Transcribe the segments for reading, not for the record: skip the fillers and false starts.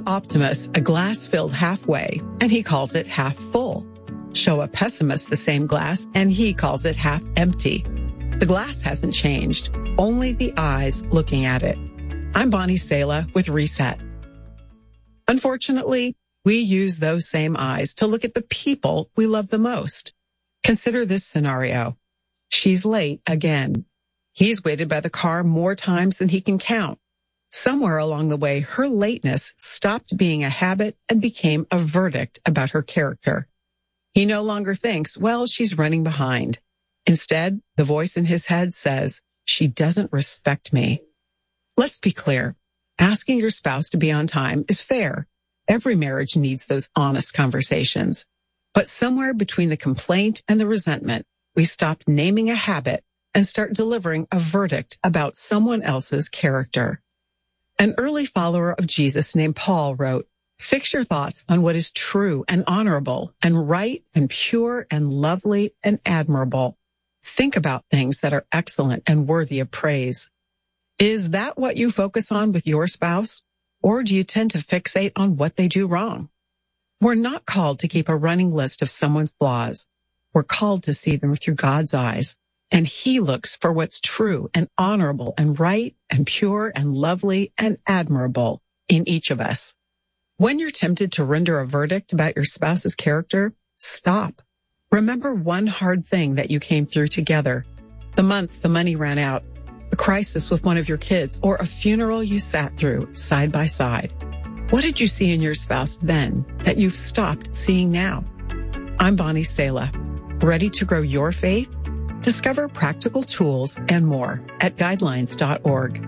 optimist a glass filled halfway, and he calls it half full. Show a pessimist the same glass, and he calls it half empty. The glass hasn't changed, only the eyes looking at it. I'm Bonnie Sala with Reset. Unfortunately, we use those same eyes to look at the people we love the most. Consider this scenario. She's late again. He's waited by the car more times than he can count. Somewhere along the way, her lateness stopped being a habit and became a verdict about her character. He no longer thinks, well, she's running behind. Instead, the voice in his head says, she doesn't respect me. Let's be clear. Asking your spouse to be on time is fair. Every marriage needs those honest conversations. But somewhere between the complaint and the resentment, we stop naming a habit and start delivering a verdict about someone else's character. An early follower of Jesus named Paul wrote, "Fix your thoughts on what is true and honorable and right and pure and lovely and admirable. Think about things that are excellent and worthy of praise." Is that what you focus on with your spouse? Or do you tend to fixate on what they do wrong? We're not called to keep a running list of someone's flaws. We're called to see them through God's eyes. And he looks for what's true and honorable and right and pure and lovely and admirable in each of us. When you're tempted to render a verdict about your spouse's character, stop. Remember one hard thing that you came through together. The month the money ran out, a crisis with one of your kids, or a funeral you sat through side by side. What did you see in your spouse then that you've stopped seeing now? I'm Bonnie Sala. Ready to grow your faith? Discover practical tools and more at guidelines.org.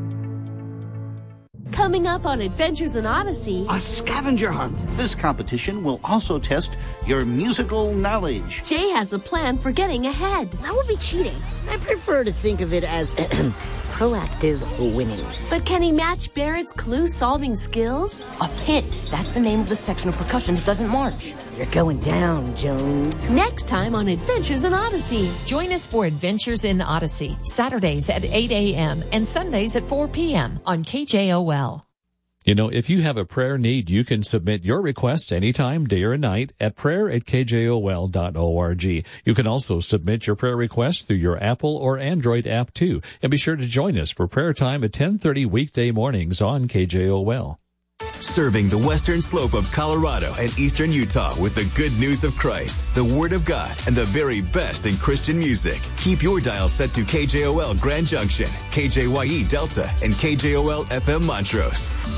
Coming up on Adventures in Odyssey, a scavenger hunt. This competition will also test your musical knowledge. Jay has a plan for getting ahead. That would be cheating. I prefer to think of it as proactive winning. But can he match Barrett's clue-solving skills? A pit. That's the name of the section of percussion that doesn't march. You're going down, Jones. Next time on Adventures in Odyssey. Join us for Adventures in Odyssey, Saturdays at 8 a.m. and Sundays at 4 p.m. on KJOL. You know, if you have a prayer need, you can submit your request anytime, day or night, at prayer@kjol.org. You can also submit your prayer request through your Apple or Android app, too. And be sure to join us for prayer time at 10:30 weekday mornings on KJOL. Serving the western slope of Colorado and eastern Utah with the good news of Christ, the Word of God, and the very best in Christian music. Keep your dial set to KJOL Grand Junction, KJYE Delta, and KJOL FM Montrose.